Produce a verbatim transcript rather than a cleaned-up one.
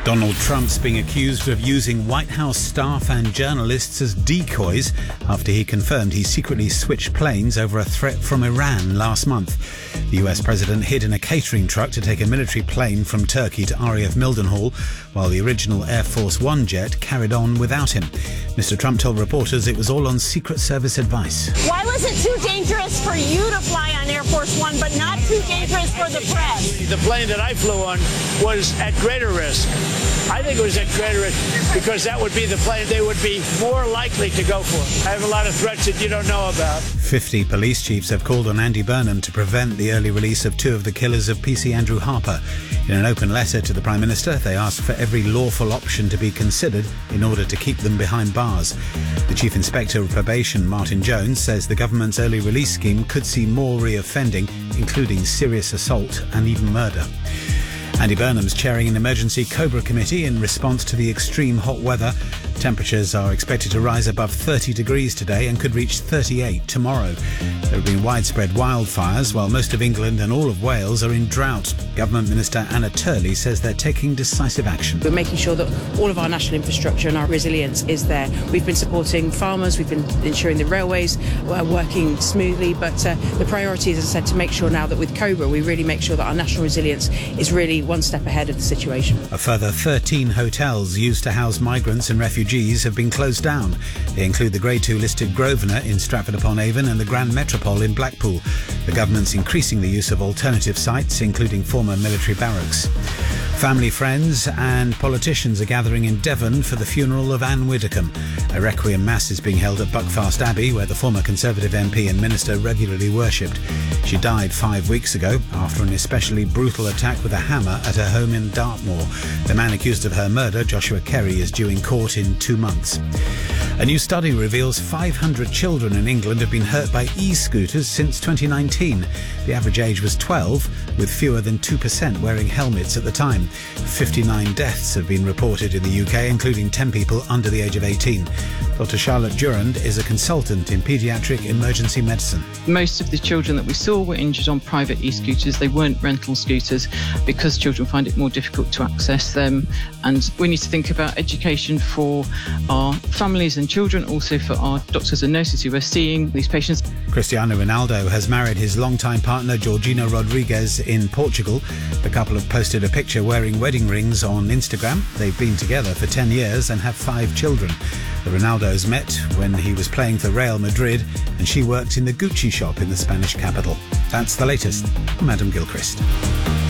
Donald Trump's being accused of using White House staff and journalists as decoys after he confirmed he secretly switched planes over a threat from Iran last month. The U S president hid in a catering truck to take a military plane from Turkey to R A F Mildenhall, while the original Air Force One jet carried on without him. Mister Trump told reporters it was all on Secret Service advice. Why was it too dangerous for you to fly on Air Force One, but not too dangerous for the press? The plane that I flew on was at greater risk. I think it was at greater risk because that would be the plane they would be more likely to go for. I have a lot of threats that you don't know about. Fifty police chiefs have called on Andy Burnham to prevent the early release of two of the killers of P C Andrew Harper. In an open letter to the Prime Minister, they asked for every lawful option to be considered in order to keep them behind bars. The Chief Inspector of Probation, Martin Jones, says the government's early release scheme could see more reoffending, including serious assault and even murder. Andy Burnham's chairing an emergency Cobra committee in response to the extreme hot weather. Temperatures are expected to rise above thirty degrees today and could reach thirty-eight tomorrow. There have been widespread wildfires, while most of England and all of Wales are in drought. Government Minister Anna Turley says they're taking decisive action. We're making sure that all of our national infrastructure and our resilience is there. We've been supporting farmers, we've been ensuring the railways are working smoothly, but uh, the priority is, as I said, to make sure now that with Cobra we really make sure that our national resilience is really one step ahead of the situation. A further thirteen hotels used to house migrants and refugees have been closed down. They include the Grade two listed Grosvenor in Stratford-upon-Avon and the Grand Metropole in Blackpool. The government's increasing the use of alternative sites, including former military barracks. Family, friends and politicians are gathering in Devon for the funeral of Anne Widdecombe. A requiem mass is being held at Buckfast Abbey, where the former Conservative M P and minister regularly worshipped. She died five weeks ago after an especially brutal attack with a hammer at her home in Dartmoor. The man accused of her murder, Joshua Kerry, is due in court in two months. A new study reveals five hundred children in England have been hurt by e-scooters since twenty nineteen. The average age was twelve, with fewer than two percent wearing helmets at the time. fifty-nine deaths have been reported in the U K, including ten people under the age of eighteen. Doctor Charlotte Durand is a consultant in paediatric emergency medicine. Most of the children that we saw were injured on private e-scooters. They weren't rental scooters because children find it more difficult to access them. And we need to think about education for our families and children, also for our doctors and nurses who are seeing these patients. Cristiano Ronaldo has married his longtime partner Georgina Rodriguez in Portugal. The couple have posted a picture wearing wedding rings on Instagram. They've been together for ten years and have five children. The Ronaldos met when he was playing for Real Madrid and she worked in the Gucci shop in the Spanish capital. That's the latest. I'm Adam Gilchrist.